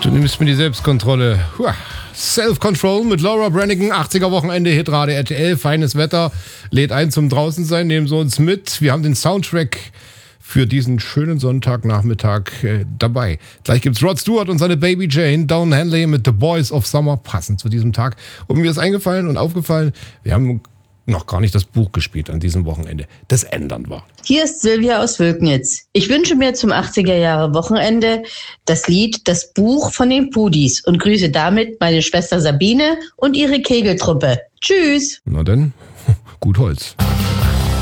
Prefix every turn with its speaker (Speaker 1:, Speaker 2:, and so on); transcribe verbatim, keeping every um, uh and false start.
Speaker 1: Du nimmst mir die Selbstkontrolle. Self-Control mit Laura Branigan, achtziger Wochenende, Hitradio R T L, feines Wetter, lädt ein zum draußen sein, nehmen Sie uns mit. Wir haben den Soundtrack für diesen schönen Sonntagnachmittag äh, dabei. Gleich gibt's Rod Stewart und seine Baby Jane, Don Henley mit The Boys of Summer, passend zu diesem Tag. Und mir ist eingefallen und aufgefallen, wir haben noch gar nicht das Buch gespielt an diesem Wochenende. Das ändern wir.
Speaker 2: Hier ist Silvia aus Wülknitz. Ich wünsche mir zum achtziger Jahre Wochenende das Lied Das Buch von den Pudis und grüße damit meine Schwester Sabine und ihre Kegeltruppe. Tschüss.
Speaker 1: Na denn, gut Holz.